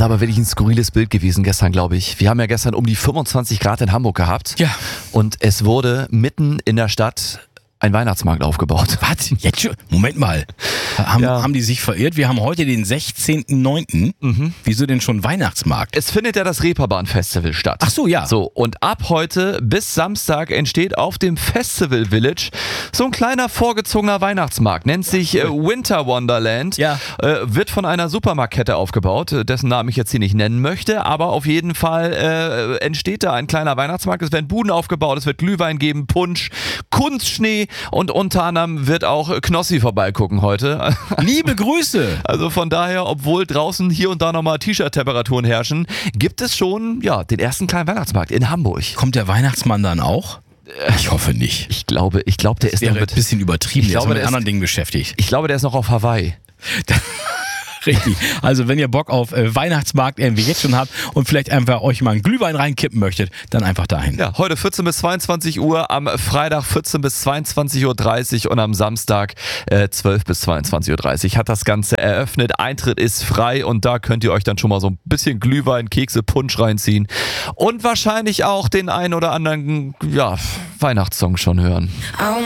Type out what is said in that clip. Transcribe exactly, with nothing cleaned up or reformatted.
aber wirklich ein skurriles Bild gewesen gestern, glaube ich. Wir haben ja gestern um die fünfundzwanzig Grad in Hamburg gehabt. Ja. Und es wurde mitten in der Stadt ein Weihnachtsmarkt aufgebaut. Was? Jetzt schon? Moment mal. Haben, Ja. haben die sich verirrt? Wir haben heute den sechzehnten neunten Mhm. Wieso denn schon Weihnachtsmarkt? Es findet ja das Reeperbahn-Festival statt. Ach so, ja. So, und ab heute bis Samstag entsteht auf dem Festival Village so ein kleiner vorgezogener Weihnachtsmarkt. Nennt sich äh, Winter Wonderland. Ja. Äh, wird von einer Supermarktkette aufgebaut, äh, dessen Namen ich jetzt hier nicht nennen möchte. Aber auf jeden Fall äh, entsteht da ein kleiner Weihnachtsmarkt. Es werden Buden aufgebaut, es wird Glühwein geben, Punsch, Kunstschnee und unter anderem wird auch Knossi vorbeigucken heute. Liebe Grüße. Also von daher, obwohl draußen hier und da nochmal T-Shirt-Temperaturen herrschen, gibt es schon ja, den ersten kleinen Weihnachtsmarkt in Hamburg. Kommt der Weihnachtsmann dann auch? Ich hoffe nicht. Ich glaube, ich glaube, der ist noch Wäre ein mit, bisschen übertrieben. Ich Der ist glaube, mit der ist- anderen Dingen beschäftigt. ich glaube, der ist noch auf Hawaii. Richtig. Also wenn ihr Bock auf äh, Weihnachtsmarkt irgendwie jetzt schon habt und vielleicht einfach euch mal einen Glühwein reinkippen möchtet, dann einfach dahin. Ja, heute vierzehn bis zweiundzwanzig Uhr, am Freitag vierzehn bis zweiundzwanzig Uhr dreißig und am Samstag äh, zwölf bis zweiundzwanzig Uhr dreißig hat das Ganze eröffnet. Eintritt ist frei und da könnt ihr euch dann schon mal so ein bisschen Glühwein, Kekse, Punsch reinziehen und wahrscheinlich auch den einen oder anderen ja, Weihnachtssong schon hören.